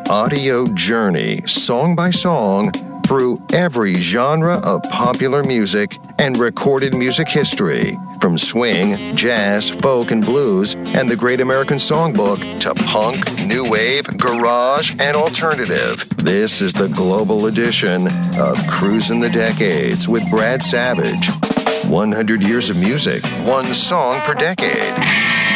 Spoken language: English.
audio journey, song by song, through every genre of popular music and recorded music history, from swing, jazz, folk, and blues, and the Great American Songbook to punk, new wave, garage, and alternative. This is the global edition of Cruising the Decades with Brad Savage. 100 years of music, one song per decade.